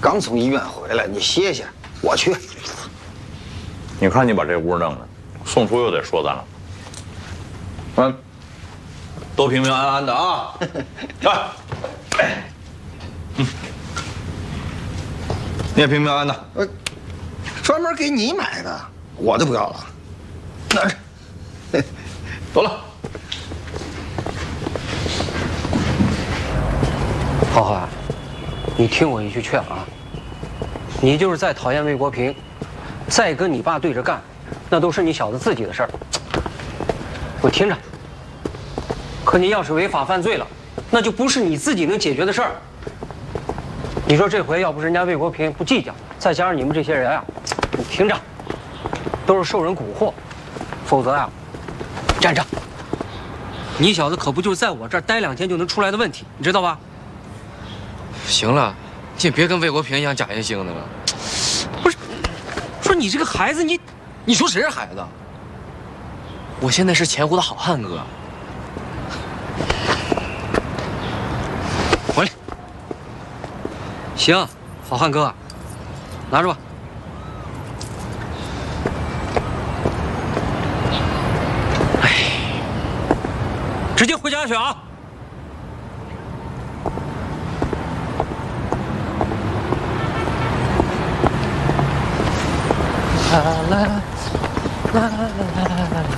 刚从医院回来，你歇歇，我去。 你看你把这屋弄的，宋叔又得说咱了。嗯，都平平安安的啊！来，你也平平安安的。 专门给你买的，我就不要了。拿着， 走了。 浩浩，你听我一句劝啊，你就是再讨厌魏国平，再跟你爸对着干，那都是你小子自己的事儿。我听着。可你要是违法犯罪了，那就不是你自己能解决的事儿。你说这回要不是人家魏国平不计较，再加上你们这些人啊，你听着，都是受人蛊惑，否则啊，站着。你小子可不就是在我这儿待2天就能出来的问题，你知道吧？ 行了，你也别跟魏国平一样假惺惺的了。 不是，说你这个孩子， 你说谁是孩子？我现在是钱湖的好汉哥。 回来。行，好汉哥，拿着吧。哎，直接回家去啊！啦啦啦啦啦啦啦。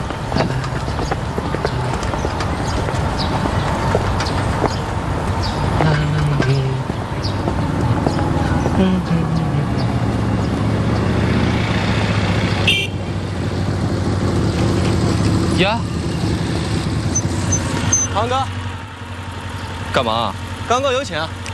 呀， 航哥， 干嘛？ 刚哥有请啊。